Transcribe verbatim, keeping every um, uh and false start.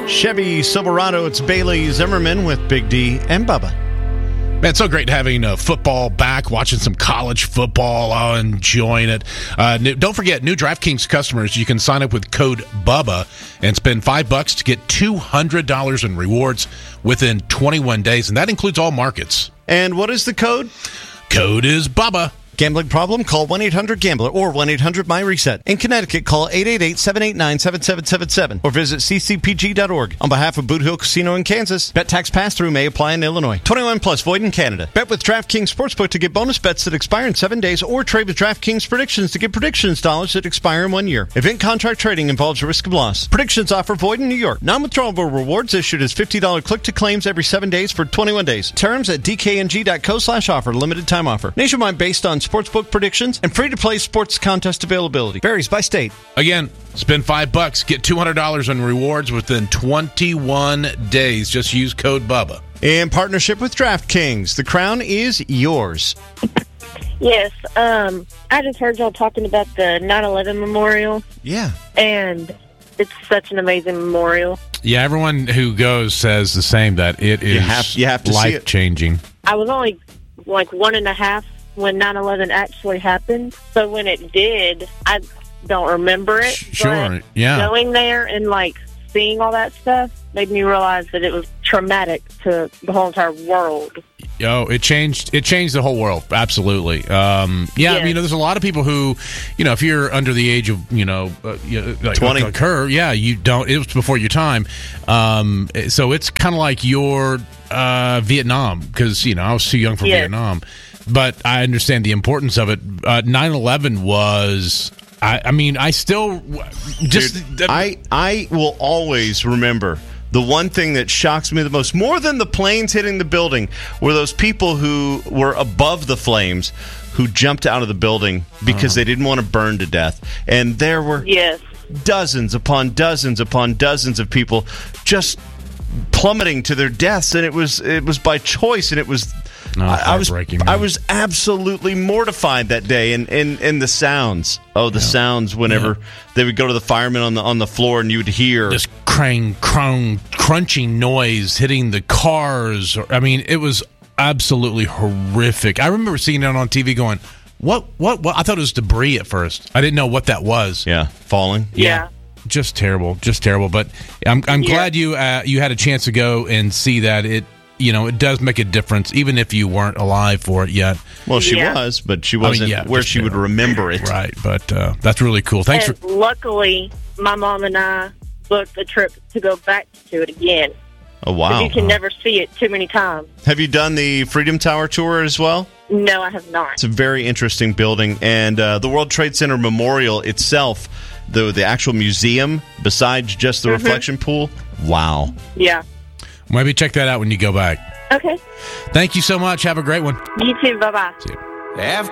Chevy Silverado, it's Bailey Zimmerman with Big D and Bubba. Man, it's so great having uh, football back, watching some college football, oh, enjoying it. Uh, new, don't forget, new DraftKings customers, you can sign up with code BUBBA and spend five bucks to get two hundred dollars in rewards within twenty-one days, and that includes all markets. And what is the code? Code is BUBBA. Gambling problem? Call one eight hundred gambler or one eight hundred my reset. In Connecticut, call eight eight eight, seven eight nine, seven seven seven seven or visit c c p g dot org. On behalf of Boot Hill Casino in Kansas, bet tax pass-through may apply in Illinois. twenty-one plus, void in Canada. Bet with DraftKings Sportsbook to get bonus bets that expire in seven days or trade with DraftKings Predictions to get predictions dollars that expire in one year. Event contract trading involves risk of loss. Predictions offer void in New York. Non-withdrawable rewards issued as fifty dollars click-to-claims every seven days for twenty-one days. Terms at d k n g dot co slash offer. Limited time offer. Nationwide based on Sportsbook predictions and free-to-play sports contest availability. Varies by state. Again, spend five bucks, get two hundred dollars in rewards within twenty-one days. Just use code BUBBA. In partnership with DraftKings, the crown is yours. Yes, um, I just heard y'all talking about the nine eleven memorial. Yeah. And it's such an amazing memorial. Yeah, everyone who goes says the same, that it is You have- you have to see it. life-changing. I was only like one and a half when nine eleven actually happened. So when it did, I don't remember it. Sure, but yeah. Going there and like seeing all that stuff made me realize that it was traumatic to the whole entire world. Oh, it changed. It changed the whole world. Absolutely. Um, yeah, Yes. you know, there's a lot of people who, you know, if you're under the age of, you know, uh, you know, like, twenty. like her, yeah, you don't. It was before your time. Um, so it's kind of like your uh, Vietnam, because you know I was too young for Yes. Vietnam, but I understand the importance of it. Uh, nine eleven was. I, I mean, I still just. Dude, I, I will always remember the one thing that shocks me the most, more than the planes hitting the building, were those people who were above the flames who jumped out of the building because they didn't want to burn to death. And there were Yes. dozens upon dozens upon dozens of people just plummeting to their deaths, and it was it was by choice, and it was Oh, I, I was heartbreaking, man. I was absolutely mortified that day, and and, and the sounds oh the Yeah. sounds whenever Yeah. they would go to the firemen on the on the floor, and you would hear this crang, crung, crunching noise hitting the cars. I mean, it was absolutely horrific. I remember seeing it on T V going, what, what, what? I thought it was debris at first. I didn't know what that was. yeah falling. Yeah. Just terrible, just terrible. But I'm, I'm Yeah. glad you, uh, you had a chance to go and see that. It, you know, it does make a difference, even if you weren't alive for it yet. Well, she Yeah. was, but she I mean, wasn't yeah, where just she would barely. remember it. Right, but uh, that's really cool. Thanks and for. luckily, my mom and I booked a trip to go back to it again. Oh 'Cause wow! You can never see it too many times. Have you done the Freedom Tower tour as well? No, I have not. It's a very interesting building, and uh, the World Trade Center Memorial itself, the the actual museum, besides just the Mhm. reflection pool. Wow. Yeah. Maybe check that out when you go back. Okay. Thank you so much. Have a great one. You too. Bye-bye. See you.